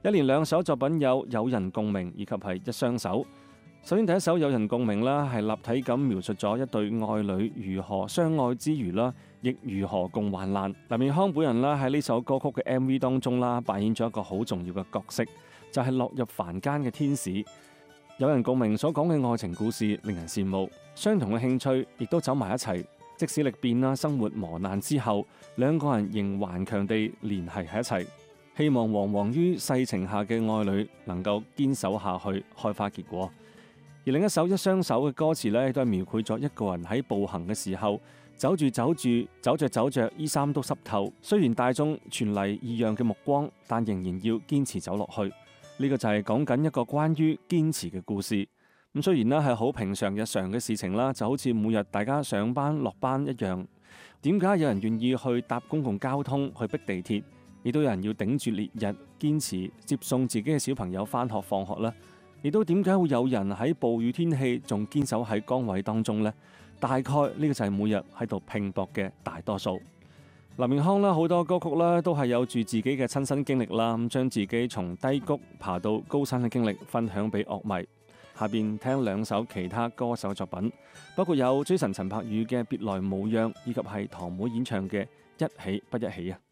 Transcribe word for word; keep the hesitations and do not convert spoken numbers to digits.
一連兩首作品有有人共鳴以及係一雙手。首先第一首有人共鳴啦，係立體咁描述咗一對愛侶如何相愛之餘啦，亦如何共患難。林奕匡本人啦喺呢首歌曲嘅 M V 當中啦，扮演咗一個好重要嘅角色，就係落入凡間嘅天使。有人共鳴所講嘅愛情故事令人羨慕，相同嘅興趣亦都走埋一齊，即使歷變啦，生活磨難之後，兩個人仍頑強地聯繫喺一齊，希望惶惶於世情下嘅愛侶能夠堅守下去，開花結果。而另一首一雙手嘅歌詞呢，都係描繪咗一個人喺步行嘅時候，走住走住，走着走着，衣衫都濕透。雖然大眾傳嚟異樣嘅目光，但仍然要堅持走落去。呢、這個就係講緊一個關於堅持嘅故事。咁雖然呢係好平常日常嘅事情啦，就好似每日大家上班落班一樣。點解有人願意去搭公共交通去逼地鐵，亦都有人要頂住烈日堅持接送自己嘅小朋友返學放學呢？亦都點解會有人喺暴雨天氣仲堅守喺崗位當中呢？大概呢個就係每日喺度拼搏嘅大多數。林奕匡啦，好多歌曲啦都係有住自己嘅親身經歷啦，咁將自己從低谷爬到高山嘅經歷分享俾樂迷。下邊聽兩首其他歌手作品，包括有 Jason 陳柏宇嘅《別來無恙》，以及係堂妹演唱嘅《一起不一起》啊。